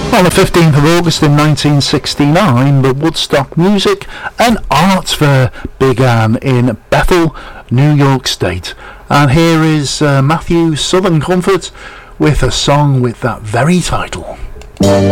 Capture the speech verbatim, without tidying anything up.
On the fifteenth of August in nineteen sixty-nine, the Woodstock Music and Arts Fair began in Bethel, New York State. And here is uh, Matthew Southern Comfort with a song with that very title.